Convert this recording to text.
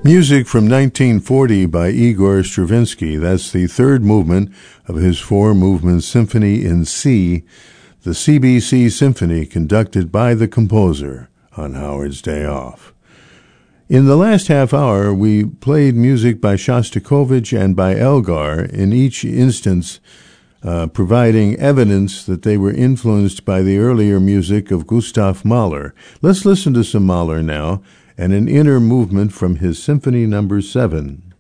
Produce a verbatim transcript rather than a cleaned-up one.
Music from nineteen forty by Igor Stravinsky. That's the third movement of his four-movement symphony in C, the C B C Symphony, conducted by the composer on Howard's Day Off. In the last half hour, we played music by Shostakovich and by Elgar, in each instance uh, providing evidence that they were influenced by the earlier music of Gustav Mahler. Let's listen to some Mahler now, and an inner movement from his Symphony Number seven.